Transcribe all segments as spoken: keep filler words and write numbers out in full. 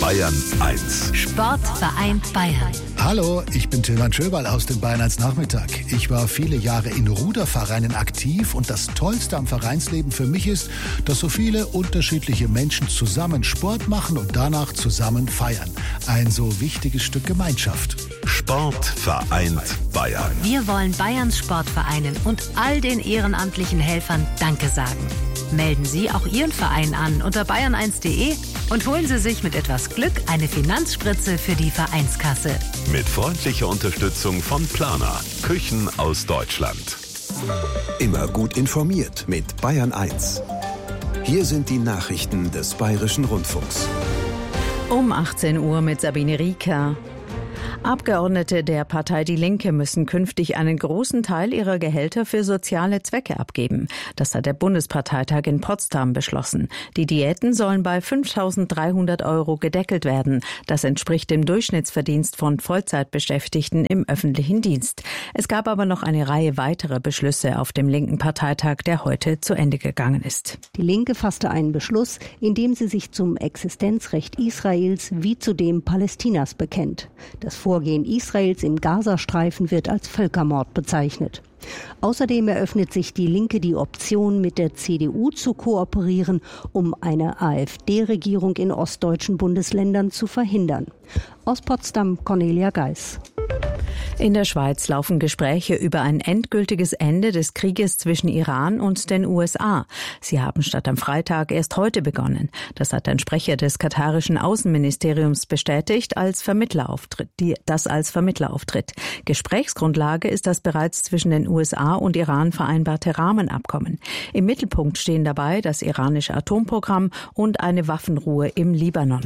Bayern eins. Sportverein Bayern. Hallo, ich bin Tilman Schöberl aus dem Bayern eins Nachmittag. Ich war viele Jahre in Rudervereinen aktiv und das Tollste am Vereinsleben für mich ist, dass so viele unterschiedliche Menschen zusammen Sport machen und danach zusammen feiern. Ein so wichtiges Stück Gemeinschaft. Sport vereint Bayern. Wir wollen Bayerns Sportvereinen und all den ehrenamtlichen Helfern Danke sagen. Melden Sie auch Ihren Verein an unter bayern eins punkt de und holen Sie sich mit etwas Glück eine Finanzspritze für die Vereinskasse. Mit freundlicher Unterstützung von Plana, Küchen aus Deutschland. Immer gut informiert mit Bayern eins. Hier sind die Nachrichten des Bayerischen Rundfunks. Um achtzehn Uhr mit Sabine Rieker. Abgeordnete der Partei Die Linke müssen künftig einen großen Teil ihrer Gehälter für soziale Zwecke abgeben. Das hat der Bundesparteitag in Potsdam beschlossen. Die Diäten sollen bei fünftausenddreihundert Euro gedeckelt werden. Das entspricht dem Durchschnittsverdienst von Vollzeitbeschäftigten im öffentlichen Dienst. Es gab aber noch eine Reihe weiterer Beschlüsse auf dem linken Parteitag, der heute zu Ende gegangen ist. Die Linke fasste einen Beschluss, in dem sie sich zum Existenzrecht Israels wie zu dem Palästinas bekennt. Das Vorgehen Israels im Gazastreifen wird als Völkermord bezeichnet. Außerdem eröffnet sich die Linke die Option, mit der C D U zu kooperieren, um eine AfD-Regierung in ostdeutschen Bundesländern zu verhindern. Aus Potsdam, Cornelia Geis. In der Schweiz laufen Gespräche über ein endgültiges Ende des Krieges zwischen Iran und den U S A. Sie haben statt am Freitag erst heute begonnen. Das hat ein Sprecher des katarischen Außenministeriums bestätigt, als Vermittler auftritt, die, das als Vermittler auftritt. Gesprächsgrundlage ist das bereits zwischen den U S A und Iran vereinbarte Rahmenabkommen. Im Mittelpunkt stehen dabei das iranische Atomprogramm und eine Waffenruhe im Libanon.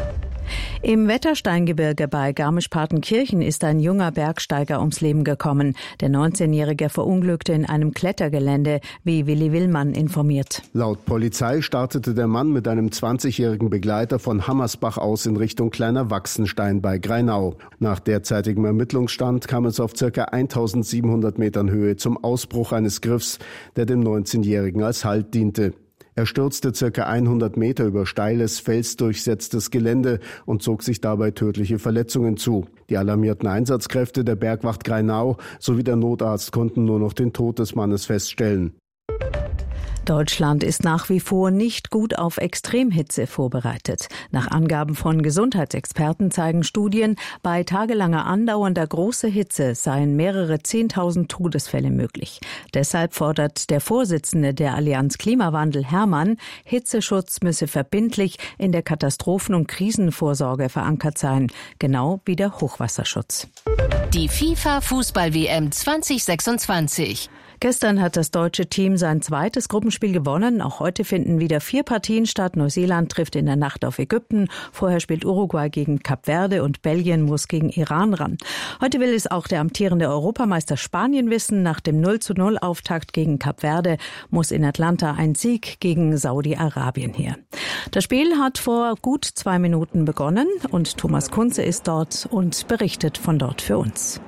Im Wettersteingebirge bei Garmisch-Partenkirchen ist ein junger Bergsteiger ums Leben gekommen. Der neunzehnjährige verunglückte in einem Klettergelände, wie Willi Willmann informiert. Laut Polizei startete der Mann mit einem zwanzigjährigen Begleiter von Hammersbach aus in Richtung Kleiner Wachsenstein bei Greinau. Nach derzeitigem Ermittlungsstand kam es auf ca. eintausendsiebenhundert Metern Höhe zum Ausbruch eines Griffs, der dem neunzehnjährigen als Halt diente. Er stürzte ca. hundert Meter über steiles, felsdurchsetztes Gelände und zog sich dabei tödliche Verletzungen zu. Die alarmierten Einsatzkräfte der Bergwacht Greinau sowie der Notarzt konnten nur noch den Tod des Mannes feststellen. Deutschland ist nach wie vor nicht gut auf Extremhitze vorbereitet. Nach Angaben von Gesundheitsexperten zeigen Studien, bei tagelanger andauernder großer Hitze seien mehrere zehntausend Todesfälle möglich. Deshalb fordert der Vorsitzende der Allianz Klimawandel, Hermann, Hitzeschutz müsse verbindlich in der Katastrophen- und Krisenvorsorge verankert sein, genau wie der Hochwasserschutz. Die FIFA-Fußball-W M zwanzig sechsundzwanzig. Gestern hat das deutsche Team sein zweites Gruppenspiel gewonnen. Auch heute finden wieder vier Partien statt. Neuseeland trifft in der Nacht auf Ägypten. Vorher spielt Uruguay gegen Kap Verde und Belgien muss gegen Iran ran. Heute will es auch der amtierende Europameister Spanien wissen. Nach dem null zu null Auftakt gegen Kap Verde muss in Atlanta ein Sieg gegen Saudi-Arabien her. Das Spiel hat vor gut zwei Minuten begonnen und Thomas Kunze ist dort und berichtet von dort für uns.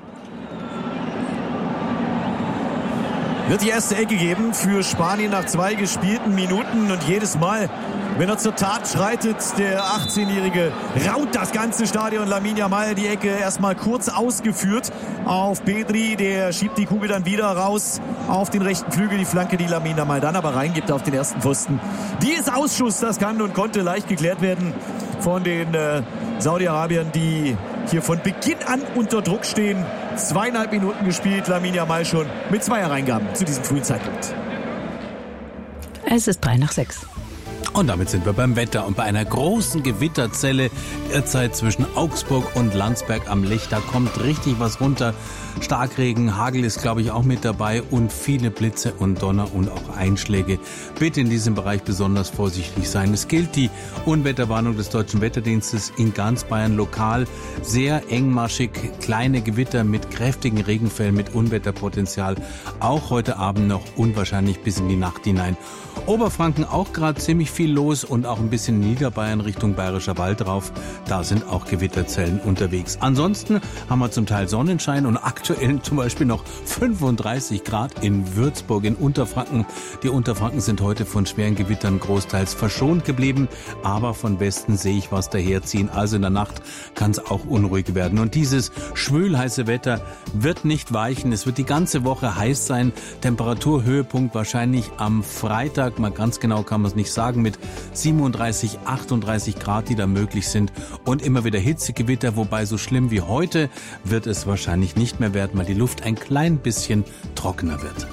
Wird die erste Ecke geben für Spanien nach zwei gespielten Minuten und jedes Mal, wenn er zur Tat schreitet, der achtzehnjährige raut das ganze Stadion. Lamine Yamal die Ecke erstmal kurz ausgeführt auf Pedri, der schiebt die Kugel dann wieder raus auf den rechten Flügel, die Flanke, die Lamine Yamal dann aber reingibt auf den ersten Pfosten. Die ist Ausschuss, das kann und konnte leicht geklärt werden von den äh, Saudi-Arabiern, die hier von Beginn an unter Druck stehen. Zweieinhalb Minuten gespielt, Lamine Yamal schon mit zwei Hereingaben zu diesem frühen Zeitpunkt. Es ist drei nach sechs. Und damit sind wir beim Wetter und bei einer großen Gewitterzelle derzeit zwischen Augsburg und Landsberg am Lech. Da kommt richtig was runter. Starkregen, Hagel ist, glaube ich, auch mit dabei und viele Blitze und Donner und auch Einschläge. Bitte in diesem Bereich besonders vorsichtig sein. Es gilt die Unwetterwarnung des Deutschen Wetterdienstes in ganz Bayern lokal. Sehr engmaschig, kleine Gewitter mit kräftigen Regenfällen, mit Unwetterpotenzial. Auch heute Abend noch unwahrscheinlich bis in die Nacht hinein. Oberfranken auch gerade ziemlich viel viel los und auch ein bisschen Niederbayern Richtung Bayerischer Wald drauf. Da sind auch Gewitterzellen unterwegs. Ansonsten haben wir zum Teil Sonnenschein und aktuell zum Beispiel noch fünfunddreißig Grad in Würzburg in Unterfranken. Die Unterfranken sind heute von schweren Gewittern großteils verschont geblieben, aber von Westen sehe ich was daherziehen. Also in der Nacht kann es auch unruhig werden. Und dieses schwülheiße Wetter wird nicht weichen. Es wird die ganze Woche heiß sein. Temperaturhöhepunkt wahrscheinlich am Freitag. Mal ganz genau kann man es nicht sagen, mit siebenunddreißig, achtunddreißig Grad, die da möglich sind. Und immer wieder Hitzegewitter, wobei so schlimm wie heute wird es wahrscheinlich nicht mehr werden, weil die Luft ein klein bisschen trockener wird.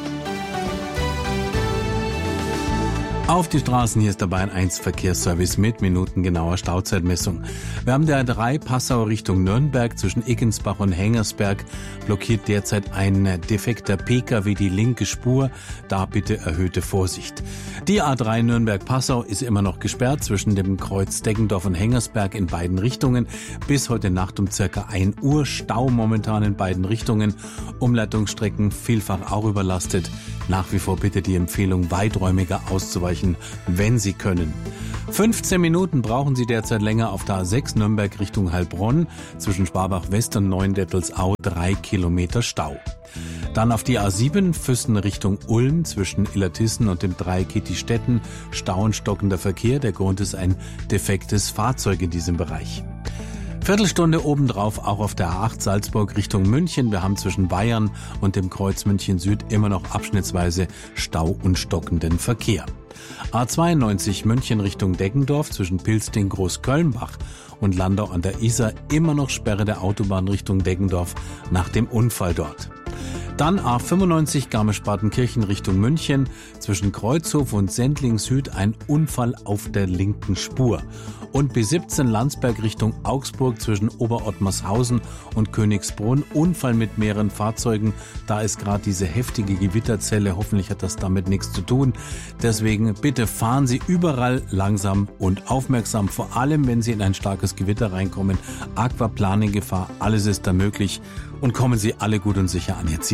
Auf die Straßen, hier ist der Bayern eins Verkehrsservice mit minutengenauer Stauzeitmessung. Wir haben der A drei Passau Richtung Nürnberg zwischen Iggensbach und Hengersberg blockiert derzeit ein defekter P K W die linke Spur. Da bitte erhöhte Vorsicht. Die A drei Nürnberg-Passau ist immer noch gesperrt zwischen dem Kreuz Deggendorf und Hengersberg in beiden Richtungen. Bis heute Nacht um circa ein Uhr Stau momentan in beiden Richtungen. Umleitungsstrecken vielfach auch überlastet. Nach wie vor bitte die Empfehlung, weiträumiger auszuweichen, wenn Sie können. fünfzehn Minuten brauchen Sie derzeit länger auf der A sechs Nürnberg Richtung Heilbronn. Zwischen Schwabach-West und Neuendettelsau drei Kilometer Stau. Dann auf die A sieben Füssen Richtung Ulm zwischen Illertissen und dem Dreieck Kittistetten. Stau und stockender Verkehr. Der Grund ist ein defektes Fahrzeug in diesem Bereich. Viertelstunde obendrauf auch auf der A acht Salzburg Richtung München. Wir haben zwischen Bayern und dem Kreuz München Süd immer noch abschnittsweise Stau und stockenden Verkehr. A zweiundneunzig München Richtung Deggendorf zwischen Pilsting Großkölnbach und Landau an der Isar immer noch Sperre der Autobahn Richtung Deggendorf nach dem Unfall dort. Dann A fünfundneunzig Garmisch-Partenkirchen Richtung München. Zwischen Kreuzhof und Sendling Süd ein Unfall auf der linken Spur. Und B siebzehn Landsberg Richtung Augsburg zwischen Oberottmarshausen und Königsbrunn. Unfall mit mehreren Fahrzeugen. Da ist gerade diese heftige Gewitterzelle. Hoffentlich hat das damit nichts zu tun. Deswegen bitte fahren Sie überall langsam und aufmerksam. Vor allem, wenn Sie in ein starkes Gewitter reinkommen. Aquaplaning-Gefahr, alles ist da möglich. Und kommen Sie alle gut und sicher an Ihr Ziel.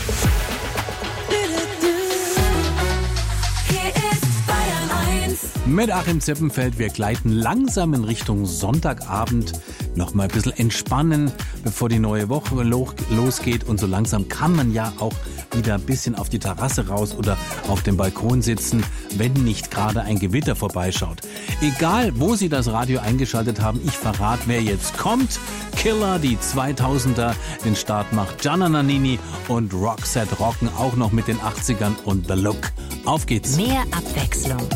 Mit Achim Zippenfeld, wir gleiten langsam in Richtung Sonntagabend. Noch mal ein bisschen entspannen, bevor die neue Woche losgeht. Und so langsam kann man ja auch wieder ein bisschen auf die Terrasse raus oder auf dem Balkon sitzen, wenn nicht gerade ein Gewitter vorbeischaut. Egal, wo Sie das Radio eingeschaltet haben, ich verrate, wer jetzt kommt. Killer, die zweitausender, den Start macht Gianna Nannini und Roxette rocken auch noch mit den achtzigern und The Look. Auf geht's. Mehr Abwechslung.